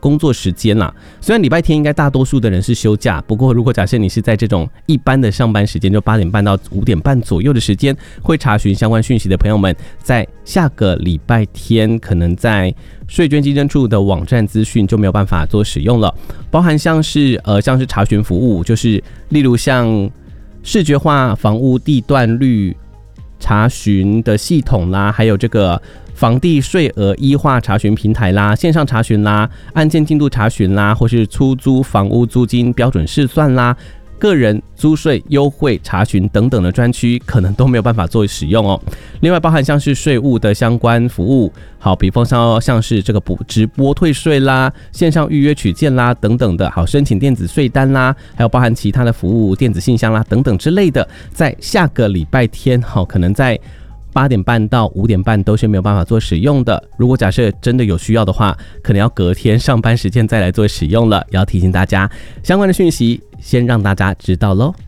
工作时间啦。虽然礼拜天应该大多数的人是休假，不过如果假设你是在这种一般的上班时间，就8点半到5点半左右的时间会查询相关讯息的朋友们，在下个礼拜天可能在税捐稽征处的网站资讯就没有办法做使用了，包含像是查询服务，就是例如像视觉化房屋地段率查询的系统啦，还有这个房地税额一化查询平台啦，线上查询啦，案件进度查询啦，或是出租房屋租金标准试算啦，个人租税优惠查询等等的专区可能都没有办法做使用哦。另外包含像是税务的相关服务，好，比方说像是这个直播退税啦，线上预约取件啦等等的，好，申请电子税单啦，还有包含其他的服务电子信箱啦等等之类的，在下个礼拜天，好，可能在8点半到5点半都是没有办法做使用的。如果假设真的有需要的话，可能要隔天上班时间再来做使用了，也要提醒大家相关的讯息先让大家知道咯。